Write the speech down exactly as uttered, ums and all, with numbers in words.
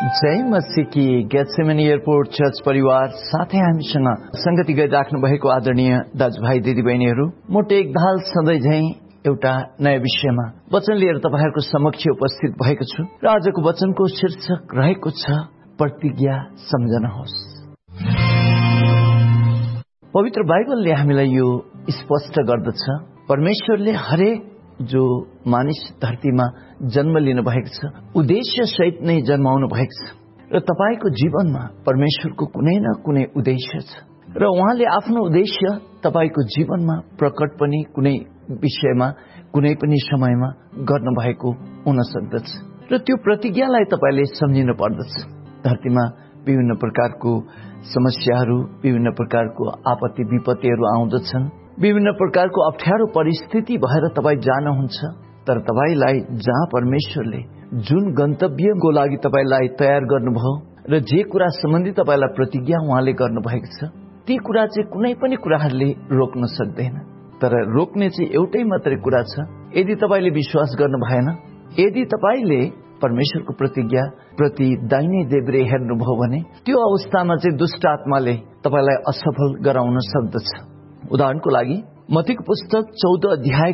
जय मसीह की Gethsemane airport church परिवार साथै हामीसँग संगति गरिराख्नु भएको आदरणीय दाजुभाइ दिदीबहिनीहरू, म टेकदाल सधैँ झैं एउटा नयाँ विषयमा वचन लिएर तपाईहरुको समक्ष उपस्थित भएको छु र आजको वचनको शीर्षक रहेको छ प्रतिज्ञा सम्झनुहोस्। पवित्र बाइबलले हामीलाई यो स्पष्ट गर्दछ, परमेश्वरले हरेक जो मानिस धरतीमा जन्म लिनु भएको छ उद्देश्य सहित नै जन्माउनु भएको छ र तपाईको जीवनमा परमेश्वरको कुनै न कुनै उद्देश्य छ र उहाँले आफ्नो उद्देश्य तपाईको जीवनमा प्रकट पनि कुनै विषयमा कुनै पनि समयमा गर्न भएको हुन सक्दछ र त्यो प्रतिज्ञालाई तपाईले सम्झिनु पर्दछ। धरतीमा विभिन्न प्रकारको समस्याहरू, विभिन्न प्रकारको आपत्ति विपत्तिहरू आउँदछन्, विभिन्न प्रकारको अप्ठ्यारो परिस्थिति भएर तपाई जानुहुन्छ, तर तपाईलाई जहाँ परमेश्वरले जुन गन्तव्यको लागि तपाईलाई तयार गर्नुभयो र जे कुरा सम्बन्धी तपाईलाई प्रतिज्ञा उहाँले गर्नुभएको छ ती कुरा चाहिँ कुनै पनि कुराहरूले रोक्न सक्दैन। तर रोक्ने चाहिँ एउटै मात्रै कुरा छ, यदि तपाईले विश्वास गर्नु भएन, यदि तपाईले परमेश्वरको प्रतिज्ञा प्रति दाहिने देब्रे हेर्नुभयो भने त्यो अवस्थामा चाहिँ दुष्ट आत्माले तपाईलाई असफल गराउन सक्दछ। उदाहरणको लागि मत्तीको पुस्तक चौध अध्याय